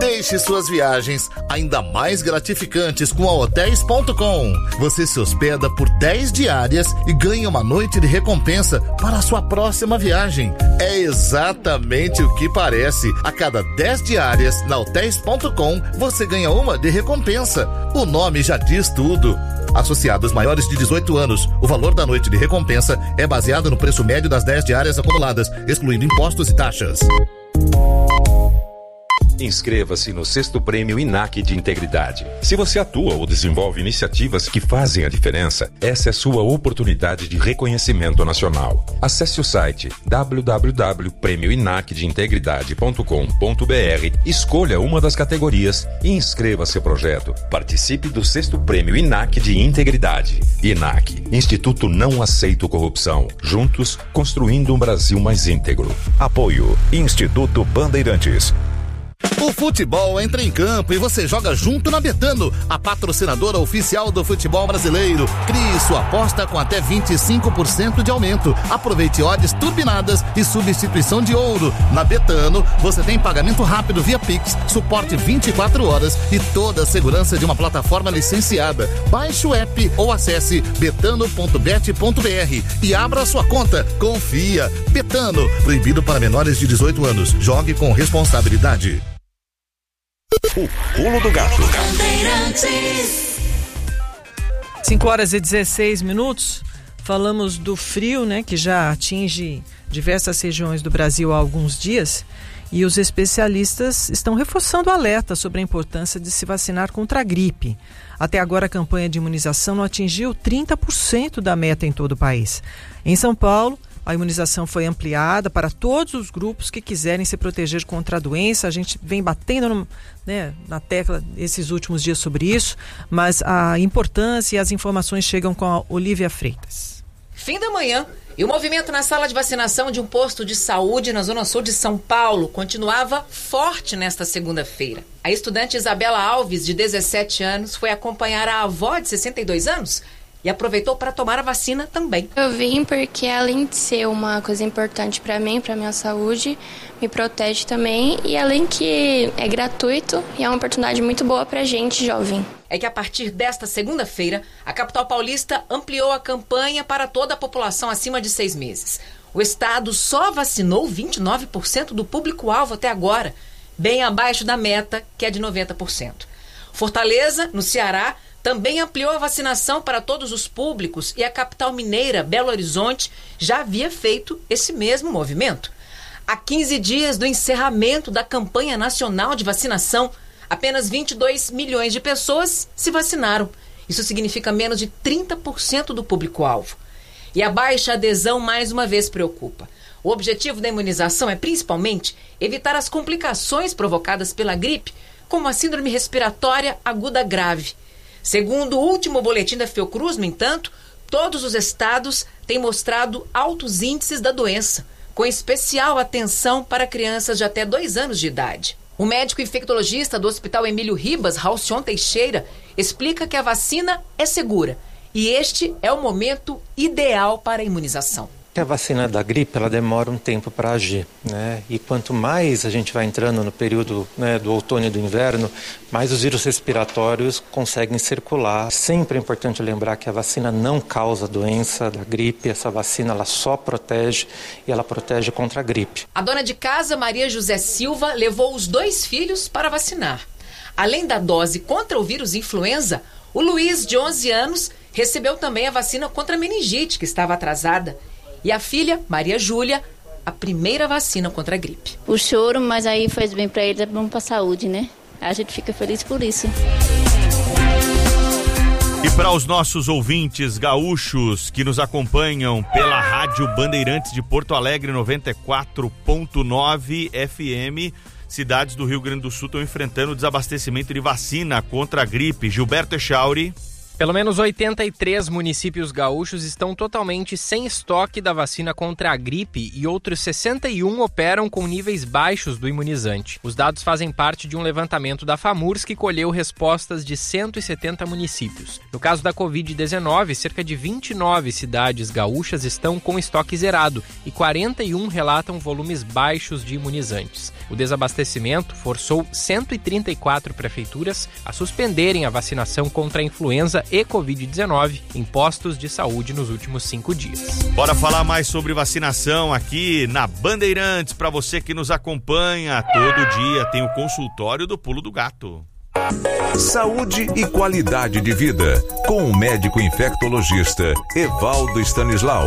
Deixe suas viagens ainda mais gratificantes com a Hotels.com. Você se hospeda por 10 diárias e ganha uma noite de recompensa para a sua próxima viagem. É exatamente o que parece. A cada 10 diárias na Hotels.com, você ganha uma de recompensa. O nome já diz tudo. Associados maiores de 18 anos, o valor da noite de recompensa é baseado no preço médio das 10 diárias acumuladas, excluindo impostos e taxas. Inscreva-se no 6º Prêmio INAC de Integridade. Se você atua ou desenvolve iniciativas que fazem a diferença, essa é a sua oportunidade de reconhecimento nacional. Acesse o site www.premioinacdeintegridade.com.br, escolha uma das categorias e inscreva seu projeto. Participe do 6º Prêmio INAC de Integridade. INAC, Instituto Não Aceito Corrupção. Juntos, construindo um Brasil mais íntegro. Apoio Instituto Bandeirantes. O futebol entra em campo e você joga junto na Betano, a patrocinadora oficial do futebol brasileiro. Crie sua aposta com até 25% de aumento. Aproveite odds turbinadas e substituição de ouro. Na Betano, você tem pagamento rápido via Pix, suporte 24 horas e toda a segurança de uma plataforma licenciada. Baixe o app ou acesse betano.bet.br e abra sua conta. Confia. Betano, proibido para menores de 18 anos. Jogue com responsabilidade. O Pulo do Gato. 5h16. Falamos do frio, né, que já atinge diversas regiões do Brasil há alguns dias, e os especialistas estão reforçando o alerta sobre a importância de se vacinar contra a gripe. Até agora a campanha de imunização não atingiu 30% da meta em todo o país. Em São Paulo, a imunização foi ampliada para todos os grupos que quiserem se proteger contra a doença. A gente vem batendo na tecla esses últimos dias sobre isso, mas a importância e as informações chegam com a Olívia Freitas. Fim da manhã e o movimento na sala de vacinação de um posto de saúde na Zona Sul de São Paulo continuava forte nesta segunda-feira. A estudante Isabela Alves, de 17 anos, foi acompanhar a avó de 62 anos e aproveitou para tomar a vacina também. Eu vim porque, além de ser uma coisa importante para mim, para minha saúde, me protege também, e além que é gratuito e é uma oportunidade muito boa para gente jovem. É que a partir desta segunda-feira, a capital paulista ampliou a campanha para toda a população acima de 6 meses. O estado só vacinou 29% do público-alvo até agora, bem abaixo da meta, que é de 90%. Fortaleza, no Ceará, também ampliou a vacinação para todos os públicos, e a capital mineira, Belo Horizonte, já havia feito esse mesmo movimento. Há 15 dias do encerramento da campanha nacional de vacinação, apenas 22 milhões de pessoas se vacinaram. Isso significa menos de 30% do público-alvo. E a baixa adesão mais uma vez preocupa. O objetivo da imunização é principalmente evitar as complicações provocadas pela gripe, como a síndrome respiratória aguda grave. Segundo o último boletim da Fiocruz, no entanto, todos os estados têm mostrado altos índices da doença, com especial atenção para crianças de até 2 anos de idade. O médico infectologista do Hospital Emílio Ribas, Halcyon Teixeira, explica que a vacina é segura e este é o momento ideal para a imunização. A vacina da gripe, ela demora um tempo para agir, né? E quanto mais a gente vai entrando no período, né, do outono e do inverno, mais os vírus respiratórios conseguem circular. Sempre é importante lembrar que a vacina não causa doença da gripe. Essa vacina, ela só protege, e ela protege contra a gripe. A dona de casa, Maria José Silva, levou os 2 filhos para vacinar. Além da dose contra o vírus influenza, o Luiz, de 11 anos, recebeu também a vacina contra a meningite, que estava atrasada. E a filha, Maria Júlia, a primeira vacina contra a gripe. O choro, mas aí faz bem para eles, é bom para a saúde, né? A gente fica feliz por isso. E para os nossos ouvintes gaúchos que nos acompanham pela Rádio Bandeirantes de Porto Alegre 94.9 FM, cidades do Rio Grande do Sul estão enfrentando desabastecimento de vacina contra a gripe. Gilberto Echauri. Pelo menos 83 municípios gaúchos estão totalmente sem estoque da vacina contra a gripe e outros 61 operam com níveis baixos do imunizante. Os dados fazem parte de um levantamento da FAMURS que colheu respostas de 170 municípios. No caso da Covid-19, cerca de 29 cidades gaúchas estão com estoque zerado e 41 relatam volumes baixos de imunizantes. O desabastecimento forçou 134 prefeituras a suspenderem a vacinação contra a influenza e Covid-19 em postos de saúde nos últimos 5 dias. Bora falar mais sobre vacinação aqui na Bandeirantes. Para você que nos acompanha todo dia, tem o consultório do Pulo do Gato. Saúde e qualidade de vida, com o médico infectologista Evaldo Stanislau.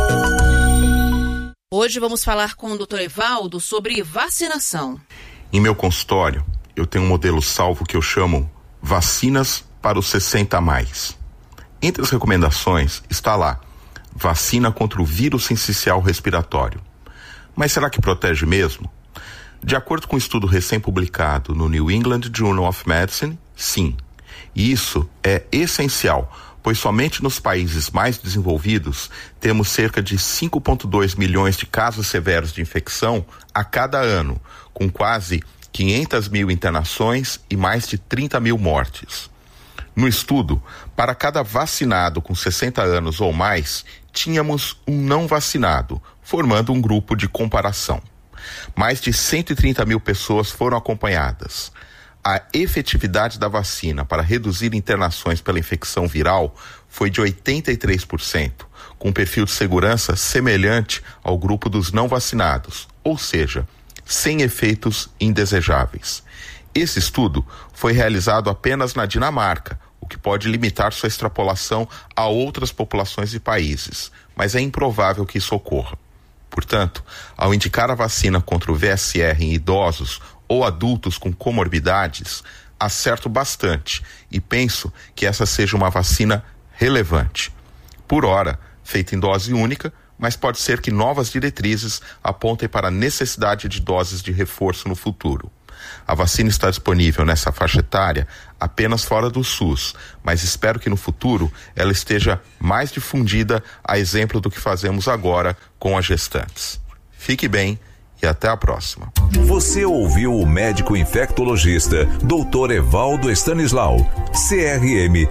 Hoje vamos falar com o Dr. Evaldo sobre vacinação. Em meu consultório, eu tenho um modelo salvo que eu chamo Vacinas para os 60 a mais. Entre as recomendações está lá, vacina contra o vírus sincicial respiratório. Mas será que protege mesmo? De acordo com um estudo recém-publicado no New England Journal of Medicine, sim. E isso é essencial, pois somente nos países mais desenvolvidos temos cerca de 5,2 milhões de casos severos de infecção a cada ano, com quase 500 mil internações e mais de 30 mil mortes. No estudo, para cada vacinado com 60 anos ou mais, tínhamos um não vacinado, formando um grupo de comparação. Mais de 130 mil pessoas foram acompanhadas. A efetividade da vacina para reduzir internações pela infecção viral foi de 83%, com um perfil de segurança semelhante ao grupo dos não vacinados, ou seja, sem efeitos indesejáveis. Esse estudo foi realizado apenas na Dinamarca, o que pode limitar sua extrapolação a outras populações e países, mas é improvável que isso ocorra. Portanto, ao indicar a vacina contra o VSR em idosos ou adultos com comorbidades, acerto bastante e penso que essa seja uma vacina relevante. Por ora, feita em dose única, mas pode ser que novas diretrizes apontem para a necessidade de doses de reforço no futuro. A vacina está disponível nessa faixa etária apenas fora do SUS, mas espero que no futuro ela esteja mais difundida, a exemplo do que fazemos agora com as gestantes. Fique bem e até a próxima. Você ouviu o médico infectologista Dr. Evaldo Stanislau, CRM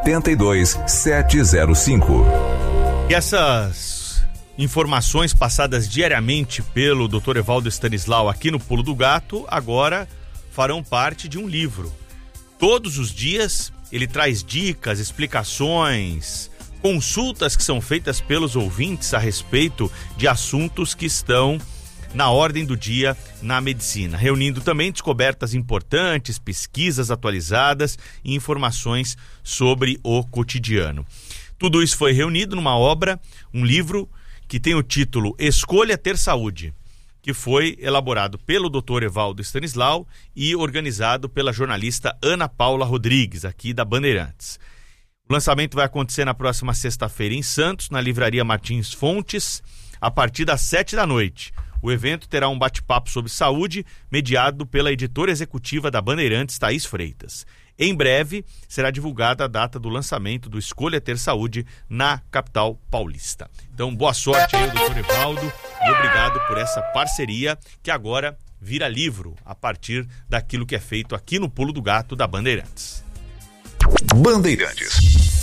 72705. E essas informações passadas diariamente pelo Dr. Evaldo Stanislau aqui no Pulo do Gato, agora farão parte de um livro. Todos os dias ele traz dicas, explicações, consultas que são feitas pelos ouvintes a respeito de assuntos que estão na ordem do dia na medicina, reunindo também descobertas importantes, pesquisas atualizadas e informações sobre o cotidiano. Tudo isso foi reunido numa obra, um livro que tem o título Escolha Ter Saúde, que foi elaborado pelo Dr. Evaldo Stanislau e organizado pela jornalista Ana Paula Rodrigues, aqui da Bandeirantes. O lançamento vai acontecer na próxima sexta-feira em Santos, na Livraria Martins Fontes, a partir das 19h. O evento terá um bate-papo sobre saúde, mediado pela editora executiva da Bandeirantes, Thaís Freitas. Em breve, será divulgada a data do lançamento do Escolha Ter Saúde na capital paulista. Então, boa sorte aí, doutor Evaldo, e obrigado por essa parceria que agora vira livro a partir daquilo que é feito aqui no Pulo do Gato da Bandeirantes. Bandeirantes.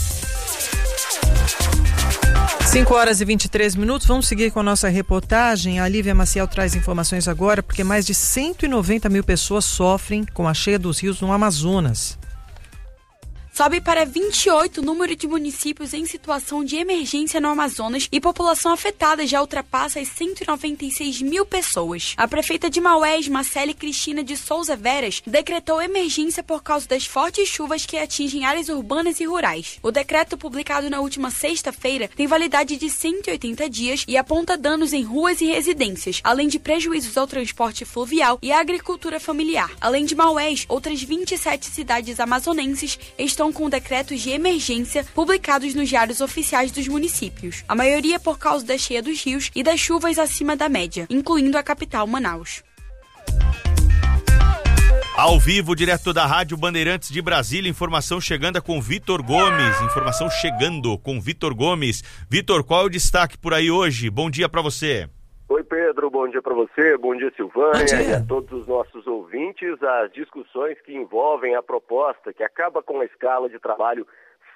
5h23, vamos seguir com a nossa reportagem. A Lívia Maciel traz informações agora, porque mais de 190 mil pessoas sofrem com a cheia dos rios no Amazonas. Sobe para 28 o número de municípios em situação de emergência no Amazonas e população afetada já ultrapassa as 196 mil pessoas. A prefeita de Maués, Marcele Cristina de Souza Veras, decretou emergência por causa das fortes chuvas que atingem áreas urbanas e rurais. O decreto, publicado na última sexta-feira, tem validade de 180 dias e aponta danos em ruas e residências, além de prejuízos ao transporte fluvial e à agricultura familiar. Além de Maués, outras 27 cidades amazonenses estão com decretos de emergência publicados nos diários oficiais dos municípios, a maioria por causa da cheia dos rios e das chuvas acima da média, incluindo a capital, Manaus. Ao vivo, direto da Rádio Bandeirantes de Brasília, informação chegando com Vitor Gomes. Informação chegando com Vitor Gomes. Vitor, qual é o destaque por aí hoje? Bom dia para você. Oi, Pedro, bom dia para você, bom dia, Silvânia, e a todos os nossos ouvintes. As discussões que envolvem a proposta que acaba com a escala de trabalho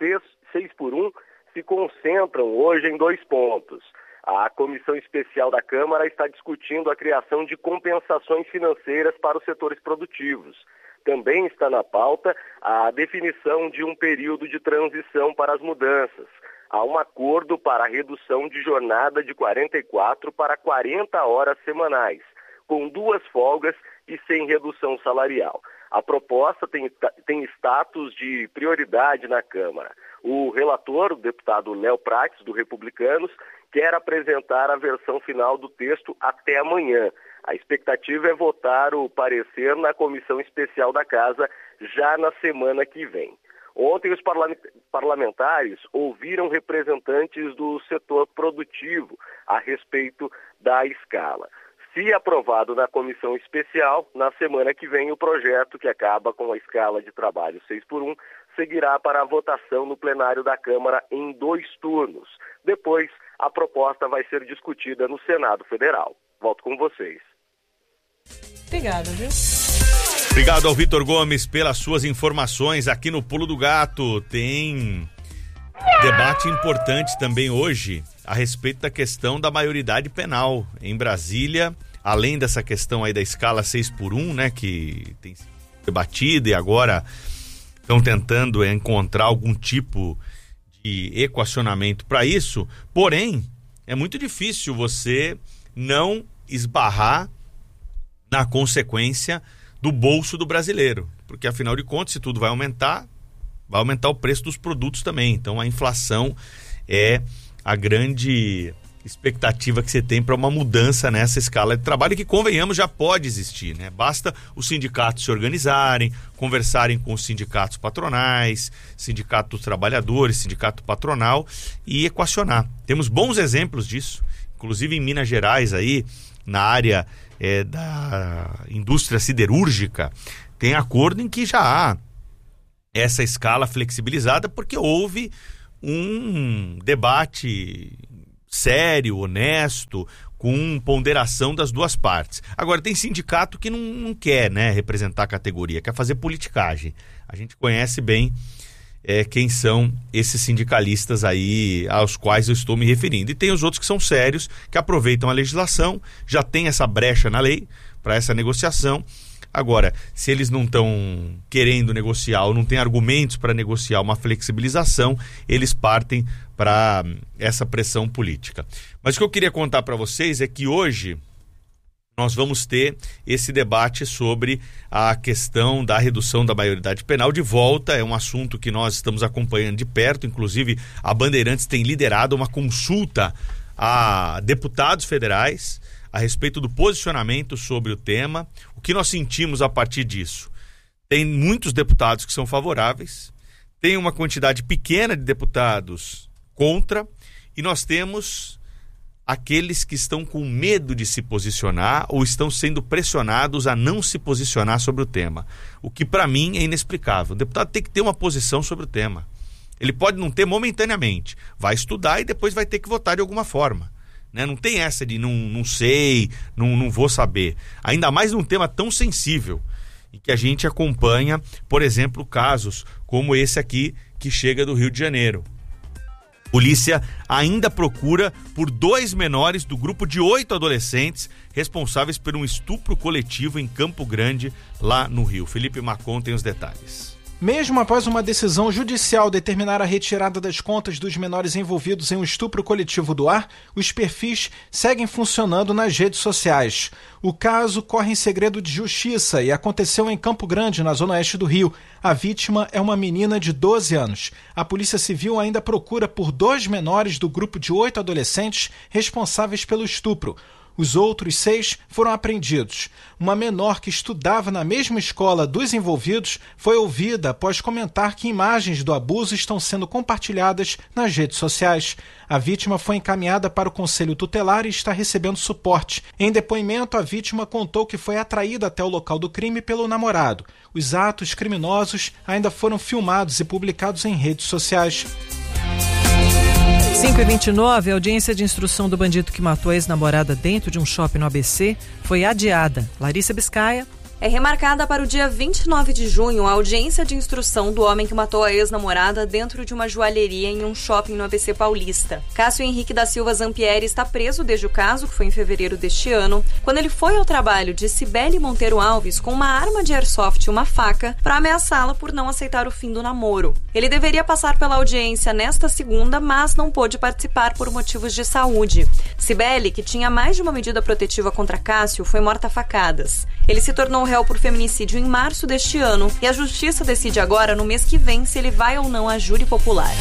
6x1 se concentram hoje em 2 pontos. A Comissão Especial da Câmara está discutindo a criação de compensações financeiras para os setores produtivos. Também está na pauta a definição de um período de transição para as mudanças. Há um acordo para a redução de jornada de 44 para 40 horas semanais, com 2 folgas e sem redução salarial. A proposta tem status de prioridade na Câmara. O relator, o deputado Léo Prates, do Republicanos, quer apresentar a versão final do texto até amanhã. A expectativa é votar o parecer na Comissão Especial da Casa já na semana que vem. Ontem, os parlamentares ouviram representantes do setor produtivo a respeito da escala. Se aprovado na comissão especial, na semana que vem o projeto, que acaba com a escala de trabalho 6x1, seguirá para a votação no plenário da Câmara em 2 turnos. Depois, a proposta vai ser discutida no Senado Federal. Volto com vocês. Obrigada, viu? Obrigado ao Vitor Gomes pelas suas informações aqui no Pulo do Gato. Tem debate importante também hoje a respeito da questão da maioridade penal em Brasília, além dessa questão aí da escala 6x1, né, que tem sido debatida e agora estão tentando encontrar algum tipo de equacionamento para isso. Porém, é muito difícil você não esbarrar na consequência do bolso do brasileiro, porque afinal de contas, se tudo vai aumentar o preço dos produtos também. Então a inflação é a grande expectativa que você tem para uma mudança nessa escala de trabalho, que, convenhamos, já pode existir, né? Basta os sindicatos se organizarem, conversarem com os sindicatos patronais, sindicato dos trabalhadores, sindicato patronal, e equacionar. Temos bons exemplos disso, inclusive em Minas Gerais, aí na área da indústria siderúrgica, tem acordo em que já há essa escala flexibilizada, porque houve um debate sério, honesto, com ponderação das 2 partes. Agora, tem sindicato que não quer, né, representar a categoria, quer fazer politicagem. A gente conhece bem quem são esses sindicalistas aí aos quais eu estou me referindo. E tem os outros que são sérios, que aproveitam a legislação, já tem essa brecha na lei para essa negociação. Agora, se eles não estão querendo negociar ou não têm argumentos para negociar uma flexibilização, eles partem para essa pressão política. Mas o que eu queria contar para vocês é que hoje nós vamos ter esse debate sobre a questão da redução da maioridade penal de volta. É um assunto que nós estamos acompanhando de perto. Inclusive, a Bandeirantes tem liderado uma consulta a deputados federais a respeito do posicionamento sobre o tema. O que nós sentimos a partir disso? Tem muitos deputados que são favoráveis, tem uma quantidade pequena de deputados contra, e nós temos aqueles que estão com medo de se posicionar ou estão sendo pressionados a não se posicionar sobre o tema. O que, para mim, é inexplicável. O deputado tem que ter uma posição sobre o tema. Ele pode não ter momentaneamente, vai estudar e depois vai ter que votar de alguma forma. Né? Não tem essa de não sei, não vou saber. Ainda mais num tema tão sensível, em que a gente acompanha, por exemplo, casos como esse aqui que chega do Rio de Janeiro. Polícia ainda procura por 2 menores do grupo de 8 adolescentes responsáveis por um estupro coletivo em Campo Grande, lá no Rio. Felipe Macon tem os detalhes. Mesmo após uma decisão judicial determinar a retirada das contas dos menores envolvidos em um estupro coletivo do ar, os perfis seguem funcionando nas redes sociais. O caso corre em segredo de justiça e aconteceu em Campo Grande, na zona oeste do Rio. A vítima é uma menina de 12 anos. A Polícia Civil ainda procura por 2 menores do grupo de 8 adolescentes responsáveis pelo estupro. Os outros 6 foram apreendidos. Uma menor que estudava na mesma escola dos envolvidos foi ouvida após comentar que imagens do abuso estão sendo compartilhadas nas redes sociais. A vítima foi encaminhada para o Conselho Tutelar e está recebendo suporte. Em depoimento, a vítima contou que foi atraída até o local do crime pelo namorado. Os atos criminosos ainda foram filmados e publicados em redes sociais. 5h29, a audiência de instrução do bandido que matou a ex-namorada dentro de um shopping no ABC foi adiada. Larissa Biscaia. É remarcada para o dia 29 de junho a audiência de instrução do homem que matou a ex-namorada dentro de uma joalheria em um shopping no ABC Paulista. Cássio Henrique da Silva Zampieri está preso desde o caso, que foi em fevereiro deste ano, quando ele foi ao trabalho de Cibele Monteiro Alves com uma arma de airsoft e uma faca para ameaçá-la por não aceitar o fim do namoro. Ele deveria passar pela audiência nesta segunda, mas não pôde participar por motivos de saúde. Cibele, que tinha mais de uma medida protetiva contra Cássio, foi morta a facadas. Ele se tornou réu por feminicídio em março deste ano e a justiça decide agora, no mês que vem, se ele vai ou não a júri popular.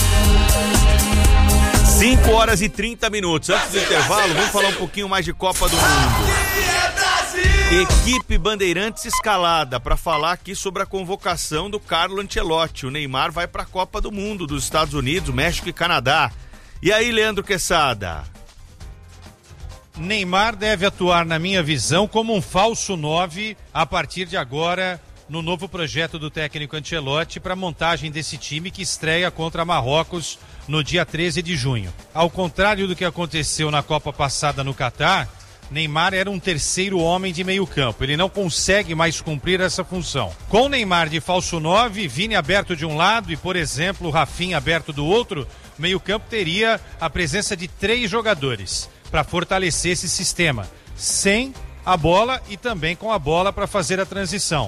5h30. Antes do intervalo, vamos falar um pouquinho mais de Copa do Mundo. Equipe Bandeirantes escalada para falar aqui sobre a convocação do Carlo Ancelotti. O Neymar vai para a Copa do Mundo dos Estados Unidos, México e Canadá. E aí, Leandro Quesada? Neymar deve atuar, na minha visão, como um falso 9 a partir de agora no novo projeto do técnico Ancelotti para a montagem desse time que estreia contra Marrocos no dia 13 de junho. Ao contrário do que aconteceu na Copa passada no Catar, Neymar era um terceiro homem de meio campo. Ele não consegue mais cumprir essa função. Com Neymar de falso 9, Vini aberto de um lado e, por exemplo, Rafinha aberto do outro, o meio campo teria a presença de 3 jogadores para fortalecer esse sistema, sem a bola e também com a bola para fazer a transição.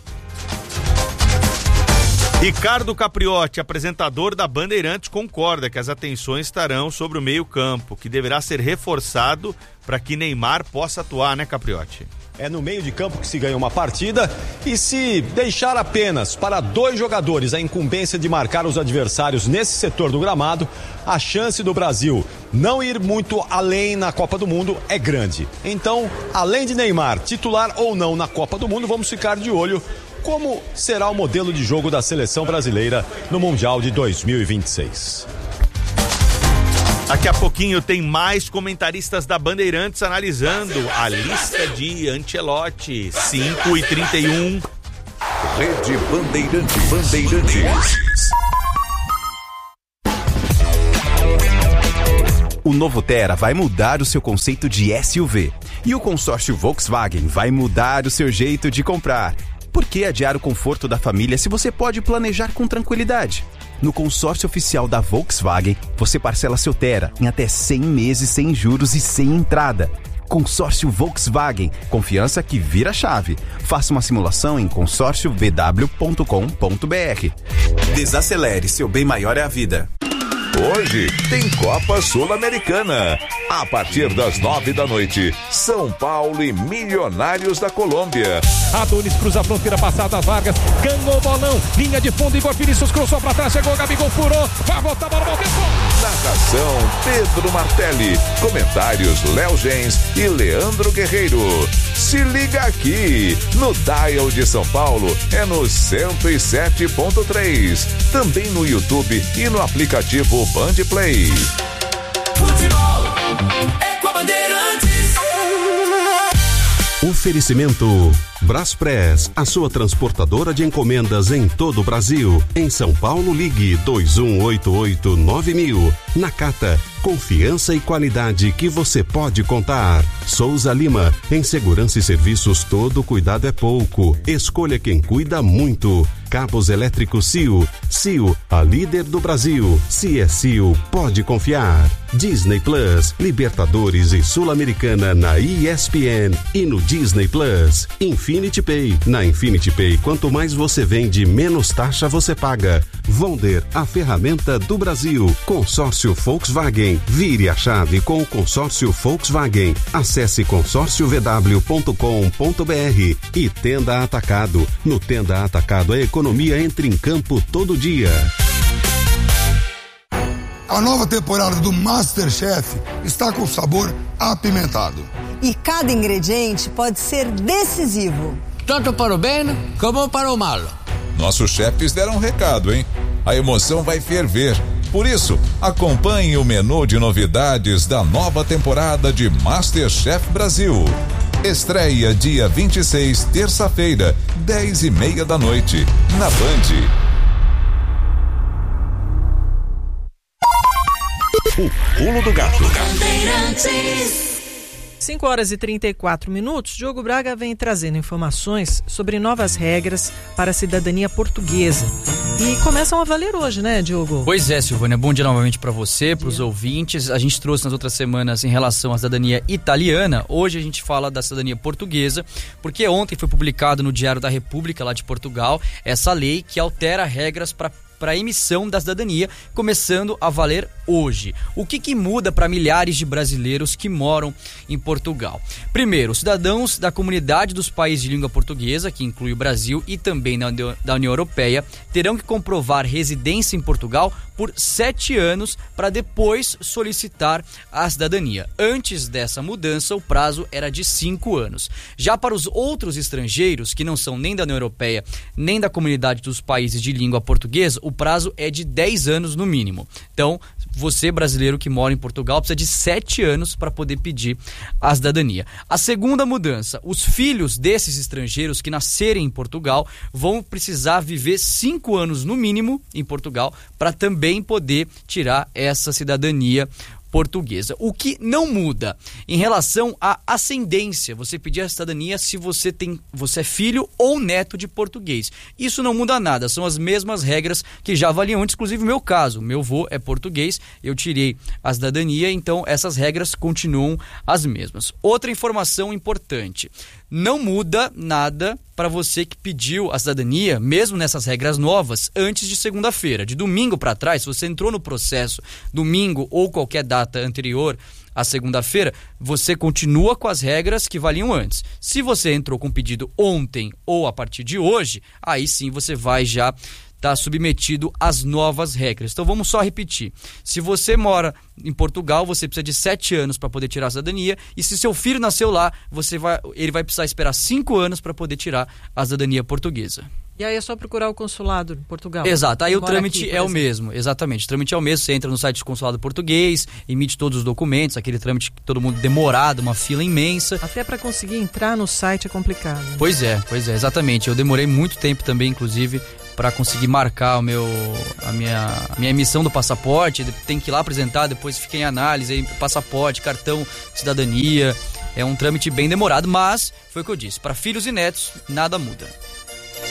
Ricardo Capriotti, apresentador da Bandeirantes, concorda que as atenções estarão sobre o meio-campo, que deverá ser reforçado para que Neymar possa atuar, né, Capriotti? É no meio de campo que se ganha uma partida e se deixar apenas para 2 jogadores a incumbência de marcar os adversários nesse setor do gramado, a chance do Brasil não ir muito além na Copa do Mundo é grande. Então, além de Neymar, titular ou não na Copa do Mundo, vamos ficar de olho como será o modelo de jogo da seleção brasileira no Mundial de 2026. Daqui a pouquinho tem mais comentaristas da Bandeirantes analisando a lista de Ancelotti. 5h31. Rede Bandeirantes. O novo Tera vai mudar o seu conceito de SUV. E o consórcio Volkswagen vai mudar o seu jeito de comprar. Por que adiar o conforto da família se você pode planejar com tranquilidade? No consórcio oficial da Volkswagen, você parcela seu Tera em até 100 meses sem juros e sem entrada. Consórcio Volkswagen, confiança que vira chave. Faça uma simulação em consórciovw.com.br. Desacelere, seu bem maior é a vida. Hoje tem Copa Sul-Americana. A partir das 9 da noite, São Paulo e Milionários da Colômbia. Adonis cruza a fronteira, passada as Vargas, ganhou o bolão, linha de fundo, Igor Vinícius cruzou pra trás, chegou, Gabigol furou, vai voltar para o Maltese. Narração Pedro Martelli, comentários Léo Gens e Leandro Guerreiro. Se liga aqui, no Dial de São Paulo, é no 107.3, também no YouTube e no aplicativo Band Play. Futebol é com a Bandeirantes. Oferecimento Braspress, a sua transportadora de encomendas em todo o Brasil. Em São Paulo, ligue 2188-9000. Nakata, confiança e qualidade que você pode contar. Souza Lima, em segurança e serviços todo cuidado é pouco. Escolha quem cuida muito. Cabos elétricos Sil. Sil, a líder do Brasil. Se é Sil, pode confiar. Disney Plus, Libertadores e Sul-Americana na ESPN e no Disney Plus. Infinity Pay. Na Infinity Pay, quanto mais você vende, menos taxa você paga. Vonder, a ferramenta do Brasil. Consórcio Volkswagen. Vire a chave com o consórcio Volkswagen. Acesse consórciovw.com.br e Tenda Atacado. No Tenda Atacado, a economia entra em campo todo dia. A nova temporada do MasterChef está com sabor apimentado. E cada ingrediente pode ser decisivo. Tanto para o bem como para o mal. Nossos chefes deram um recado, hein? A emoção vai ferver. Por isso, acompanhe o menu de novidades da nova temporada de MasterChef Brasil. Estreia dia 26, terça-feira, 10h30 da noite, na Band. O Pulo do Gato. 5 horas e 34 minutos, Diogo Braga vem trazendo informações sobre novas regras para a cidadania portuguesa. E começam a valer hoje, né, Diogo? Pois é, Silvânia, bom dia novamente para você, para os ouvintes. A gente trouxe nas outras semanas em relação à cidadania italiana. Hoje a gente fala da cidadania portuguesa, porque ontem foi publicado no Diário da República, lá de Portugal, essa lei que altera regras para a emissão da cidadania, começando a valer hoje. O que muda para milhares de brasileiros que moram em Portugal? Primeiro, cidadãos da comunidade dos países de língua portuguesa, que inclui o Brasil e também da União Europeia, terão que comprovar residência em Portugal por 7 anos para depois solicitar a cidadania. Antes dessa mudança, o prazo era de 5 anos. Já para os outros estrangeiros, que não são nem da União Europeia, nem da comunidade dos países de língua portuguesa, o prazo é de 10 anos no mínimo. Então, você, brasileiro que mora em Portugal, precisa de 7 anos para poder pedir a cidadania. A segunda mudança, os filhos desses estrangeiros que nascerem em Portugal vão precisar viver 5 anos no mínimo em Portugal para também poder tirar essa cidadania portuguesa. O que não muda em relação à ascendência, você pedir a cidadania se você é filho ou neto de português. Isso não muda nada, são as mesmas regras que já valiam antes, inclusive o meu caso. Meu avô é português, eu tirei a cidadania, então essas regras continuam as mesmas. Outra informação importante, não muda nada para você que pediu a cidadania, mesmo nessas regras novas, antes de segunda-feira. De domingo para trás, se você entrou no processo domingo ou qualquer data anterior à segunda-feira, você continua com as regras que valiam antes. Se você entrou com pedido ontem ou a partir de hoje, aí sim você vai já está submetido às novas regras. Então vamos só repetir. Se você mora em Portugal, você precisa de 7 anos para poder tirar a cidadania, e se seu filho nasceu lá, ele vai precisar esperar 5 anos para poder tirar a cidadania portuguesa. E aí é só procurar o consulado em Portugal. Exato, aí o trâmite é o mesmo, exatamente. O trâmite é o mesmo, você entra no site do consulado português, emite todos os documentos, aquele trâmite que todo mundo demorado, uma fila imensa. Até para conseguir entrar no site é complicado. Pois é, exatamente. Eu demorei muito tempo também, inclusive, para conseguir marcar a minha emissão do passaporte. Tem que ir lá apresentar, depois fica em análise, aí, passaporte, cartão, cidadania. É um trâmite bem demorado, mas foi o que eu disse, para filhos e netos nada muda.